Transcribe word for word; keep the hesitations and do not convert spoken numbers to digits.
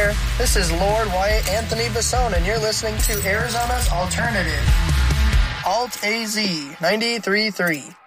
there. This is Lord Wyatt Anthony Basone, and you're listening to Arizona's Alternative. Alt A Z ninety-eight point three.